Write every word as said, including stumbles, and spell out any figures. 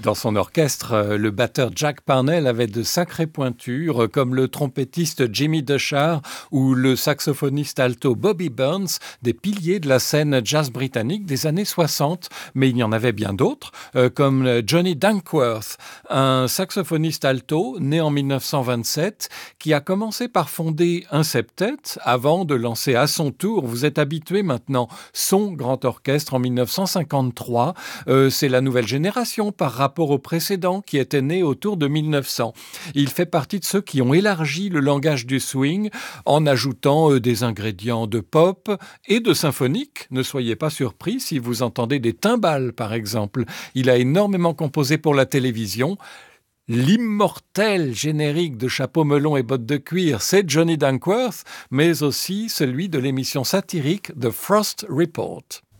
Dans son orchestre, le batteur Jack Parnell avait de sacrées pointures, comme le trompettiste Jimmy Duchar ou le saxophoniste alto Bobby Burns, des piliers de la scène jazz britannique des années soixante. Mais il y en avait bien d'autres, euh, comme Johnny Dankworth, un saxophoniste alto né en dix-neuf cent vingt-sept, qui a commencé par fonder un septet avant de lancer à son tour, vous êtes habitué maintenant, son grand orchestre en dix-neuf cent cinquante-trois. Euh, c'est la nouvelle génération par rapport au précédent qui était né autour de mille neuf cents. Il fait partie de ceux qui ont élargi le langage du swing en ajoutant euh, des ingrédients de pop et de symphonique. Ne soyez pas surpris si vous entendez des timbales par exemple. Il a énormément composé pour la télévision. L'immortel générique de chapeau melon et bottes de cuir, c'est Johnny Dankworth, mais aussi celui de l'émission satirique The Frost Report.